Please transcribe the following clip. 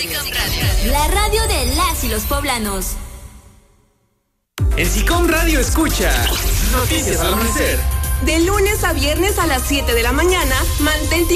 La radio de las y los poblanos. En SICOM Radio escucha Noticias al Amanecer. De lunes a viernes a las 7 de la mañana, mantente